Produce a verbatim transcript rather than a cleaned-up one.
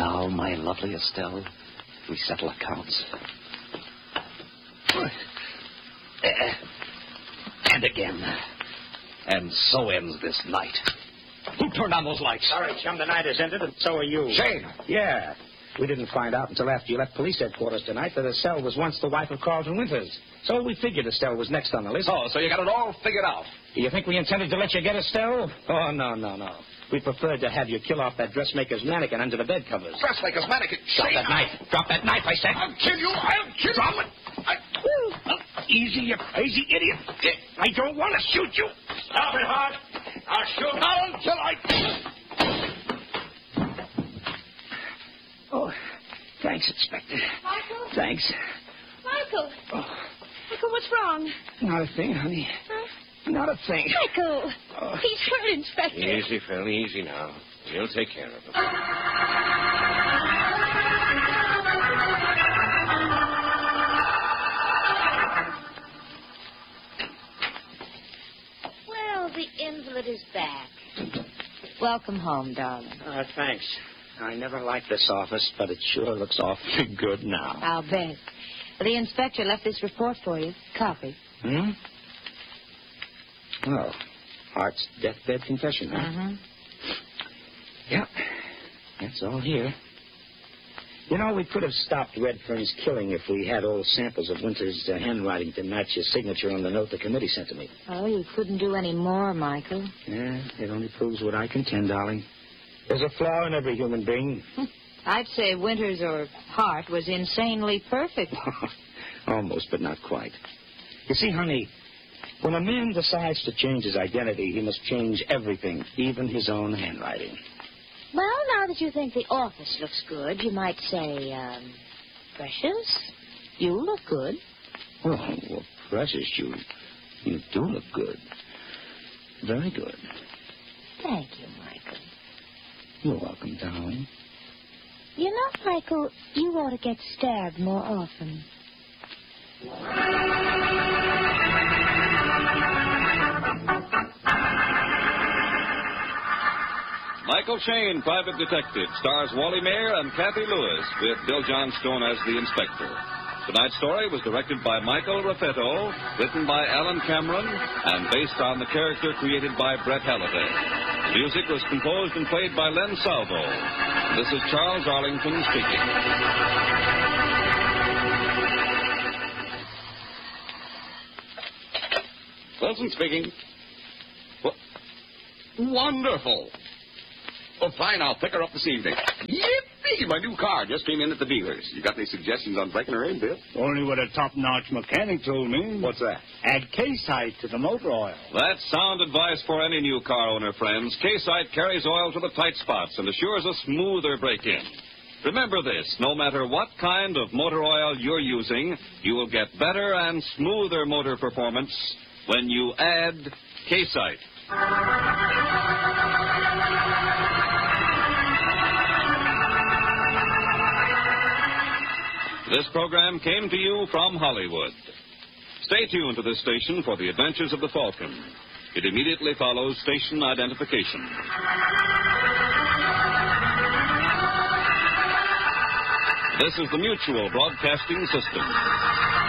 now, my lovely Estelle, we settle accounts. And again. And so ends this night. Who turned on those lights? Sorry, chum, the night has ended, and so are you. Shane! Yeah. We didn't find out until after you left police headquarters tonight that Estelle was once the wife of Carlton Winters. So we figured Estelle was next on the list. Oh, so you got it all figured out. Do you think we intended to let you get Estelle? Oh, no, no, no. We preferred to have you kill off that dressmaker's mannequin under the bed covers. Dressmaker's mannequin. Drop Shane, that knife. Drop that knife, I said. I'll kill you. I'll kill Drop you. it. I... Oh, easy, you crazy idiot. I don't want to shoot you. Stop it, Hart. I'll shoot now until I... Oh, thanks, Inspector. Michael? Thanks. Michael? Oh, Michael, what's wrong? not a thing, honey. Huh? Not a thing. Michael! Oh. He's hurt, Inspector. Easy, Phil, easy now. We'll take care of him. Well, the invalid is back. Welcome home, darling. Uh, thanks. I never liked this office, but it sure looks awfully good now. I'll bet. The inspector left this report for you. Copy. Hmm? Oh, Hart's deathbed confession, huh? Mm-hmm. Yeah, that's all here. You know, we could have stopped Redfern's killing if we had old samples of Winter's uh, handwriting to match his signature on the note the committee sent to me. Oh, you couldn't do any more, Michael. Yeah, it only proves what I contend, darling. There's a flaw in every human being. I'd say Winters or Hart was insanely perfect. Almost, but not quite. You see, honey, when a man decides to change his identity, he must change everything, even his own handwriting. Well, now that you think the office looks good, you might say, um, Precious, you look good. Oh, well, Precious, you, you do look good. Very good. Thank you, Michael. You're welcome, darling. You know, Michael, you ought to get stabbed more often. Michael Shane, Private Detective, stars Wally Mayer and Kathy Lewis, with Bill Johnstone as the inspector. Tonight's story was directed by Michael Raffetto, written by Alan Cameron, and based on the character created by Brett Halliday. The music was composed and played by Len Salvo. This is Charles Arlington speaking. Wilson speaking. Well, wonderful. Oh, fine, I'll pick her up this evening. Yippee! My new car just came in at the dealer's. You got any suggestions on breaking her in, Bill? Only what a top-notch mechanic told me. What's that? Add K-Site to the motor oil. That's sound advice for any new car owner, friends. K-Site carries oil to the tight spots and assures a smoother break-in. Remember this, no matter what kind of motor oil you're using, you will get better and smoother motor performance when you add K-Site. This program came to you from Hollywood. Stay tuned to this station for the adventures of the Falcon. It immediately follows station identification. This is the Mutual Broadcasting System.